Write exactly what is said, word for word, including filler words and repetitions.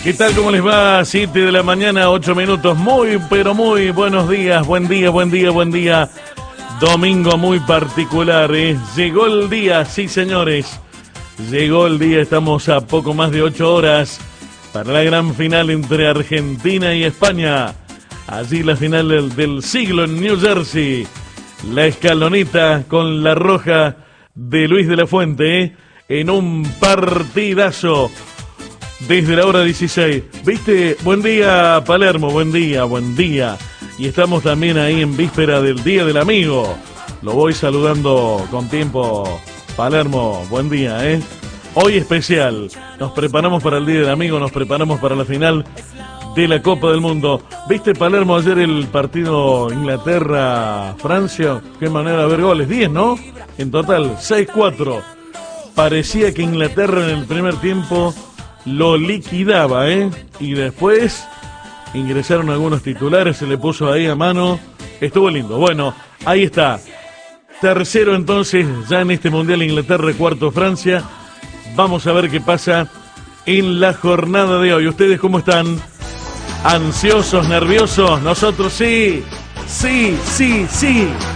¿Qué tal? ¿Cómo les va? siete de la mañana, ocho minutos. Muy, pero muy buenos días. Buen día, buen día, buen día. Domingo muy particular, ¿eh? Llegó el día, sí señores. Llegó el día, estamos a poco más de ocho horas para la gran final entre Argentina y España. Allí la final del, del siglo en New Jersey. La escaloneta con la roja de Luis de la Fuente, ¿eh? En un partidazo. Desde la hora dieciséis. ¿Viste? Buen día, Palermo. Buen día, buen día. Y estamos también ahí en víspera del Día del Amigo. Lo voy saludando con tiempo, Palermo. Buen día, ¿eh? Hoy especial. Nos preparamos para el Día del Amigo, nos preparamos para la final de la Copa del Mundo. ¿Viste, Palermo, ayer el partido Inglaterra-Francia? Qué manera de ver goles. diez, ¿no? En total, seis cuatro. Parecía que Inglaterra en el primer tiempo lo liquidaba, ¿eh? Y después ingresaron algunos titulares, se le puso ahí a mano. Estuvo lindo. Bueno, ahí está. Tercero entonces, ya en este Mundial Inglaterra, cuarto Francia. Vamos a ver qué pasa en la jornada de hoy. ¿Ustedes cómo están? ¿Ansiosos, nerviosos? Nosotros sí, sí, sí, sí.